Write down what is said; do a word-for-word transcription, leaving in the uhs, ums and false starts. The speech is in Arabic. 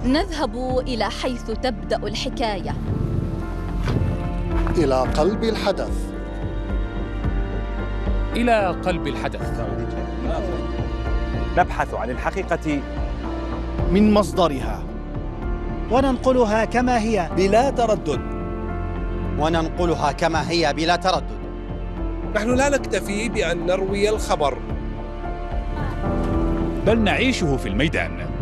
نذهب إلى حيث تبدأ الحكاية، إلى قلب الحدث، إلى قلب الحدث. نبحث عن الحقيقة من مصدرها وننقلها كما هي بلا تردد وننقلها كما هي بلا تردد. نحن لا نكتفي بأن نروي الخبر، بل نعيشه في الميدان.